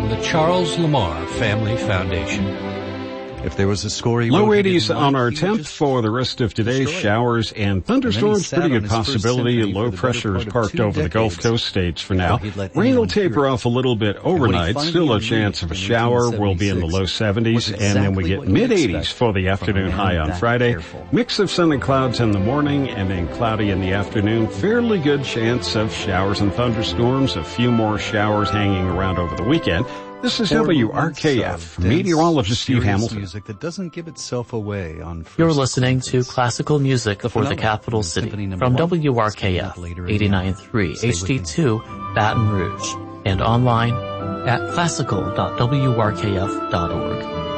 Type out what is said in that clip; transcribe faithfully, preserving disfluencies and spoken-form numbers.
from the Charles Lamar Family Foundation. If there was a score he Low wrote, he eighties didn't on like, our he tenth just for the rest of today. destroy it. Showers and thunderstorms, sat pretty on good his first possibility. symphony Low for the pressure better is part of parked two over the Gulf decades. Coast states for now. Thought he'd let Rain will anyone taper hear it. off a little bit overnight. finally Still a agreed chance of a in shower. We'll be in the eighteen low seventies, was and then we exactly get what you'd mid-eighties expect for the from a afternoon man high on that Friday. careful. Mix of sun and clouds in the morning, and then cloudy in the afternoon. Fairly good chance of showers and thunderstorms. A few more showers hanging around over the weekend. This is W R K F, meteorologist Steve Hamilton. Music that doesn't give itself away on first You're listening to acquaintance. classical music The for the Finale capital in city Symphony Number from One W R is K F coming up later in the eighty-nine hour. point three Stay with H D me. two Baton Rouge and online at classical dot w r k f dot org.